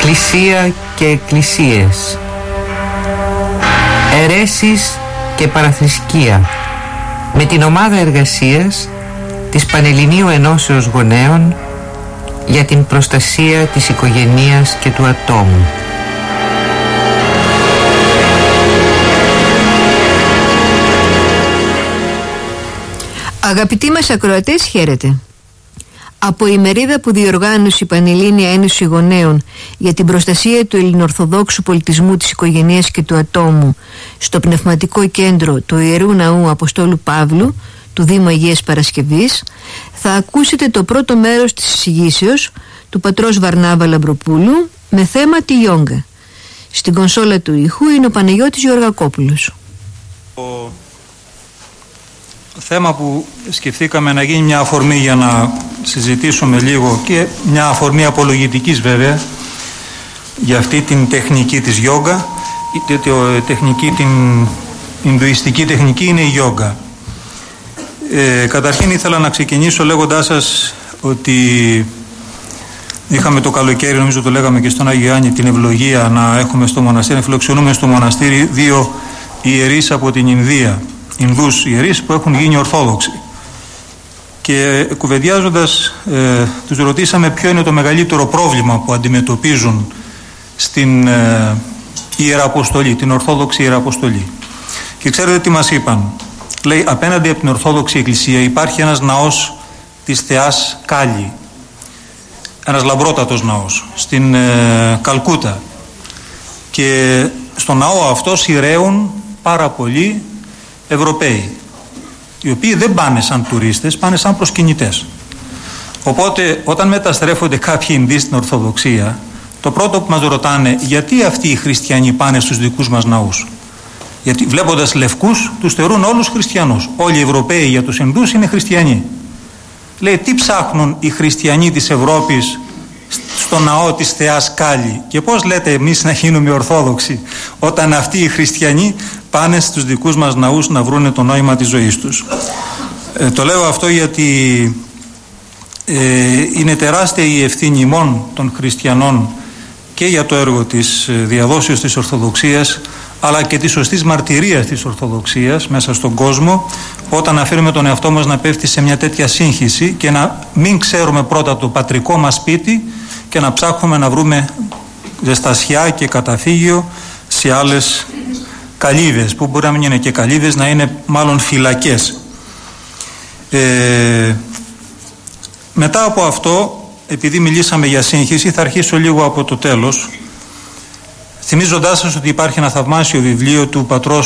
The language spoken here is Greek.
εκκλησία και εκκλησίες, αιρέσεις και παραθρησκεία, με την ομάδα εργασίας της Πανελληνίου Ενώσεως Γονέων για την προστασία της οικογενείας και του ατόμου. Αγαπητοί μας ακροατές, χαίρετε. Από η μερίδα που διοργάνωσε η Πανελλήνια Ένωση Γονέων για την προστασία του ελληνοορθοδόξου πολιτισμού, της οικογενείας και του ατόμου στο πνευματικό κέντρο του Ιερού Ναού Αποστόλου Παύλου του Δήμου Αγίας Παρασκευής, θα ακούσετε το πρώτο μέρος της εισηγήσεως του πατρός Βαρνάβα Λαμπροπούλου με θέμα τη γιόγκα. Στην κονσόλα του ήχου είναι ο Παναγιώτης Γεωργακόπουλος. Θέμα που σκεφτήκαμε να γίνει μια αφορμή για να συζητήσουμε λίγο και μια αφορμή απολογητικής βέβαια για αυτή την τεχνική της γιόγκα. Την Ινδουιστική τεχνική είναι η γιόγκα. Καταρχήν ήθελα να ξεκινήσω λέγοντάς σας ότι είχαμε το καλοκαίρι, νομίζω το λέγαμε και στον Άγιο Ιωάννη, την ευλογία να έχουμε στο μοναστήρι, να φιλοξενούμε στο μοναστήρι δύο ιερείς από την Ινδία, Ινδούς ιερείς που έχουν γίνει Ορθόδοξοι. Και κουβεντιάζοντας τους ρωτήσαμε ποιο είναι το μεγαλύτερο πρόβλημα που αντιμετωπίζουν στην Ιεραποστολή, την Ορθόδοξη Ιεραποστολή. Και ξέρετε τι μας είπαν? Λέει, απέναντι από την Ορθόδοξη Εκκλησία υπάρχει ένας ναός της Θεάς Κάλι, ένας λαμπρότατος ναός στην Καλκούτα, και στο ναό αυτό σειραίουν πάρα πολλοί Ευρωπαίοι, οι οποίοι δεν πάνε σαν τουρίστες, πάνε σαν προσκυνητές. Οπότε όταν μεταστρέφονται κάποιοι Ινδοί στην Ορθοδοξία, το πρώτο που μας ρωτάνε, γιατί αυτοί οι χριστιανοί πάνε στους δικούς μας ναούς? Γιατί βλέποντας λευκούς τους θεωρούν όλους χριστιανούς. Όλοι οι Ευρωπαίοι για τους Ινδούς είναι χριστιανοί. Λέει, τι ψάχνουν οι χριστιανοί της Ευρώπης στο ναό της Θεάς Κάλι, και πώς λέτε εμείς να γίνουμε Ορθόδοξοι όταν αυτοί οι χριστιανοί πάνε στους δικούς μας ναούς να βρούνε το νόημα της ζωής τους? Το λέω αυτό γιατί είναι τεράστια η ευθύνη ημών των χριστιανών και για το έργο της διαδόσεως της Ορθοδοξίας, αλλά και της σωστής μαρτυρίας της Ορθοδοξίας μέσα στον κόσμο, όταν αφήνουμε τον εαυτό μας να πέφτει σε μια τέτοια σύγχυση και να μην ξέρουμε πρώτα το πατρικό μας σπίτι και να ψάχνουμε να βρούμε ζεστασιά και καταφύγιο σε άλλες καλύβες, που μπορεί να μην είναι και καλύβες, να είναι μάλλον φυλακές. Μετά από αυτό, επειδή μιλήσαμε για σύγχυση, θα αρχίσω λίγο από το τέλος, θυμίζοντάς σας ότι υπάρχει ένα θαυμάσιο βιβλίο του πατρός